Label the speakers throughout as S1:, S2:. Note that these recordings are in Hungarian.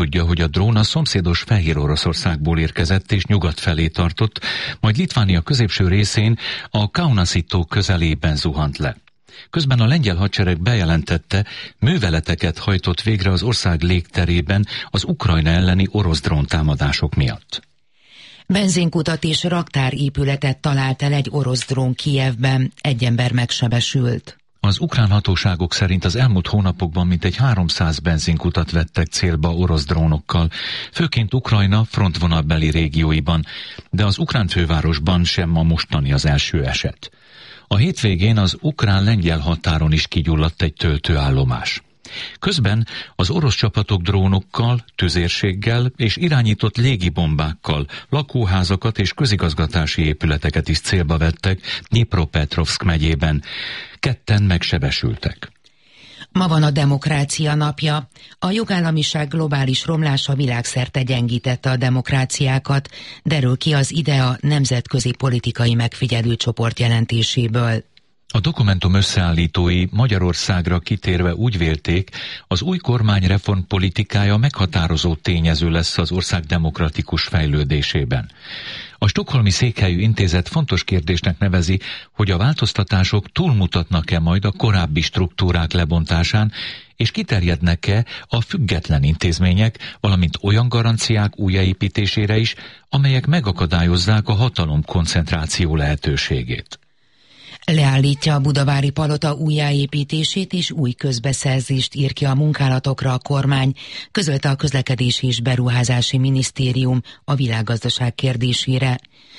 S1: Tudja, hogy a drón a szomszédos Fehéroroszországból érkezett és nyugat felé tartott, majd Litvánia középső részén a Kaunasi-tó közelében zuhant le. Közben a lengyel hadsereg bejelentette, műveleteket hajtott végre az ország légterében az Ukrajna elleni orosz dróntámadások miatt.
S2: Benzinkutat és raktárépületet talált el egy orosz drón Kijevben, egy ember megsebesült.
S1: Az ukrán hatóságok szerint az elmúlt hónapokban mintegy 300 benzinkutat vettek célba orosz drónokkal, főként Ukrajna frontvonalbeli régióiban, de az ukrán fővárosban sem a mostani az első eset. A hétvégén az ukrán-lengyel határon is kigyulladt egy töltőállomás. Közben az orosz csapatok drónokkal, tüzérséggel és irányított légibombákkal lakóházakat és közigazgatási épületeket is célba vettek Dnipropetrovszk megyében. Ketten megsebesültek.
S2: Ma van a demokrácia napja. A jogállamiság globális romlása világszerte gyengítette a demokráciákat, derül ki az IDEA nemzetközi politikai megfigyelő csoport jelentéséből.
S1: A dokumentum összeállítói Magyarországra kitérve úgy vélték, az új kormány reformpolitikája meghatározó tényező lesz az ország demokratikus fejlődésében. A stockholmi székhelyű intézet fontos kérdésnek nevezi, hogy a változtatások túlmutatnak-e majd a korábbi struktúrák lebontásán, és kiterjednek-e a független intézmények, valamint olyan garanciák újjáépítésére is, amelyek megakadályozzák a hatalom koncentráció lehetőségét.
S2: Leállítja a budavári palota újjáépítését és új közbeszerzést ír ki a munkálatokra a kormány, közölte a Közlekedési és Beruházási Minisztérium a világgazdaság kérdésére.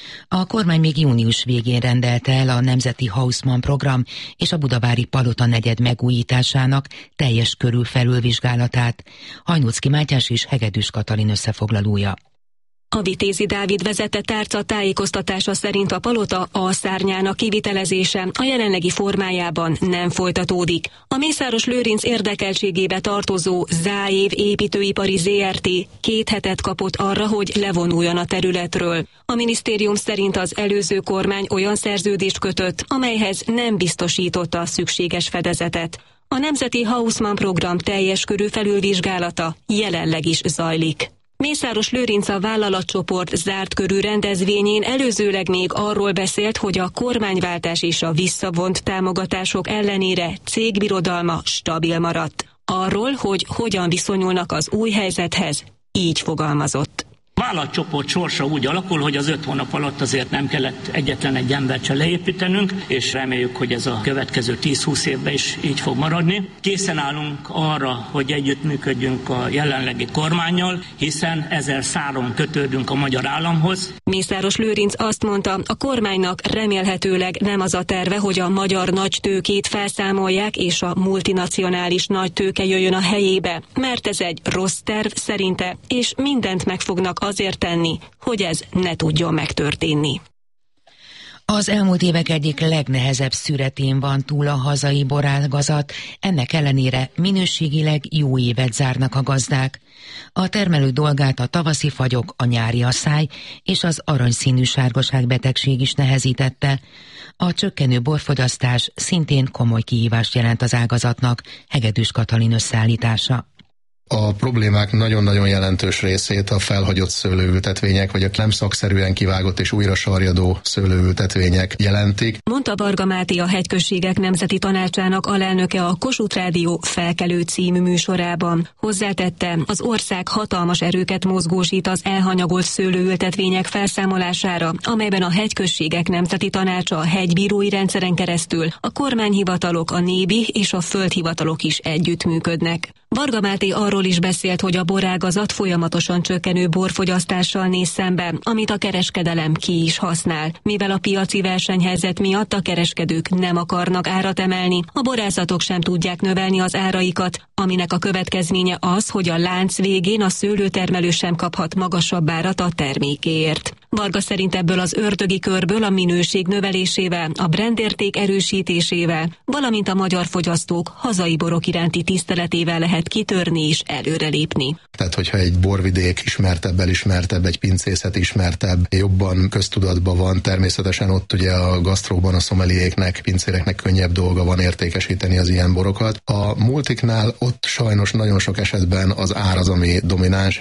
S2: A kormány még június végén rendelte el a Nemzeti Haussmann program és a budavári palota negyed megújításának teljes körű felülvizsgálatát. Hajnóczky Mátyás és Hegedűs Katalin összefoglalója.
S3: A Vitézi Dávid vezette tárca tájékoztatása szerint a palota alszárnyának kivitelezése a jelenlegi formájában nem folytatódik. A Mészáros Lőrinc érdekeltségébe tartozó Záév építőipari ZRT 2 hetet kapott arra, hogy levonuljon a területről. A minisztérium szerint az előző kormány olyan szerződést kötött, amelyhez nem biztosította a szükséges fedezetet. A Nemzeti Haussmann program teljes körű felülvizsgálata jelenleg is zajlik. Mészáros Lőrinc a vállalatcsoport zárt körű rendezvényén előzőleg még arról beszélt, hogy a kormányváltás és a visszavont támogatások ellenére cégbirodalma stabil maradt. Arról, hogy hogyan viszonyulnak az új helyzethez, így fogalmazott.
S4: A vállalatcsoport sorsa úgy alakul, hogy az 5 hónap alatt azért nem kellett egyetlen egy embert se leépítenünk, és reméljük, hogy ez a következő 10-20 évben is így fog maradni. Készen állunk arra, hogy együttműködjünk a jelenlegi kormánnyal, hiszen ezzel száron kötődünk a magyar államhoz.
S3: Mészáros Lőrinc azt mondta, a kormánynak remélhetőleg nem az a terve, hogy a magyar nagytőkét felszámolják és a multinacionális nagytőke jöjjön a helyébe, mert ez egy rossz terv szerinte, és mindent meg fognak azért tenni, hogy ez ne tudjon megtörténni.
S2: Az elmúlt évek egyik legnehezebb szüretén van túl a hazai borágazat, ennek ellenére minőségileg jó évet zárnak a gazdák. A termelő dolgát a tavaszi fagyok, a nyári asszály és az aranyszínű sárgaságbetegség is nehezítette. A csökkenő borfogyasztás szintén komoly kihívást jelent az ágazatnak, Hegedűs Katalin összeállítása.
S5: A problémák nagyon-nagyon jelentős részét a felhagyott szőlőültetvények, vagy a nem szakszerűen kivágott és újra sarjadó szőlőültetvények jelentik.
S3: Mondta Varga Máté, a Hegyközségek Nemzeti Tanácsának alelnöke a Kossuth Rádió Felkelő című műsorában. Hozzátette, az ország hatalmas erőket mozgósít az elhanyagolt szőlőültetvények felszámolására, amelyben a Hegyközségek Nemzeti Tanácsa a hegybírói rendszeren keresztül a kormányhivatalok, a nébi és a földhivatalok is együttműködnek. Varga Máté arról is beszélt, hogy a borágazat folyamatosan csökkenő borfogyasztással néz szembe, amit a kereskedelem ki is használ. Mivel a piaci versenyhelyzet miatt a kereskedők nem akarnak árat emelni, a borázatok sem tudják növelni az áraikat, aminek a következménye az, hogy a lánc végén a szőlőtermelő sem kaphat magasabb árat a termékéért. Varga szerint ebből az ördögi körből a minőség növelésével, a brandérték erősítésével, valamint a magyar fogyasztók hazai borok iránti tiszteletével lehet kitörni és előrelépni.
S5: Tehát, hogyha egy borvidék ismertebb, elismertebb, egy pincészet ismertebb, jobban köztudatban van, természetesen ott ugye a gasztróban a szomeliéknek, pincéreknek könnyebb dolga van értékesíteni az ilyen borokat. A multiknál ott sajnos nagyon sok esetben az ár az, ami domináns,